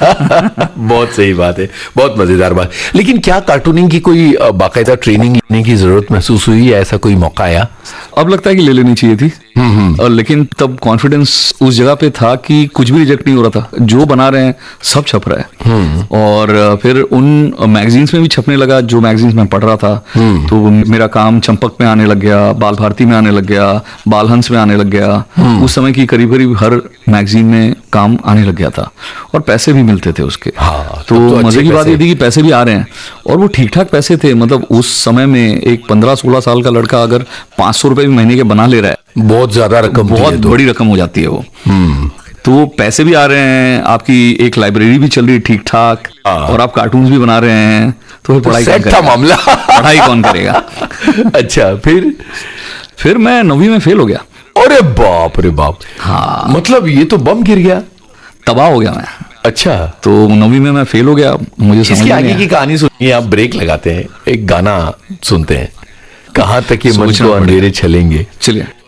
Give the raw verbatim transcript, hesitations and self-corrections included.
बहुत सही बात है, बहुत मजेदार बात। लेकिन क्या कार्टूनिंग की कोई बाकायदा ट्रेनिंग लेने की जरूरत महसूस हुई, या ऐसा कोई मौका आया? अब लगता है कि ले लेनी चाहिए थी, और लेकिन तब कॉन्फिडेंस उस जगह पे था कि कुछ भी रिजेक्ट नहीं हो रहा था, जो बना रहे हैं सब छप रहा है। और फिर उन मैगजीन्स में भी छपने लगा जो मैगजीन्स में पढ़ रहा था। तो मेरा काम चंपक में आने लग गया, बाल भारती में आने लग गया, बाल हंस में आने लग गया। उस समय की करीब करीब हर मैगजीन में काम आने लग गया था, और पैसे भी मिलते थे उसके। हाँ, तो, तो मजे की बात ये थी कि पैसे भी आ रहे हैं, और वो ठीक ठाक पैसे थे। मतलब उस समय में एक पंद्रह सोलह साल का लड़का अगर पांच सौ रुपए भी महीने के बना ले रहा है, बहुत ज्यादा रकम, बहुत बड़ी रकम हो जाती है वो। तो पैसे भी आ रहे हैं, आपकी एक लाइब्रेरी भी चल रही है ठीक ठाक, और आप कार्टून्स भी बना रहे हैं, तो फिर पढ़ाई कौन करेगा? मामला पढ़ाई कौन करेगा? अच्छा, फिर फिर मैं नौवीं में फेल हो गया। अरे बाप रे बाप। हाँ, मतलब ये तो बम गिर गया, तबाह हो गया मैं। अच्छा, तो नौवीं में मैं फेल हो गया। मुझे इसकी आगे की कहानी सुनिए, आप ब्रेक लगाते हैं, एक गाना सुनते हैं, कहाँ तक ये मन को अंधेरे चलेंगे। चलिए।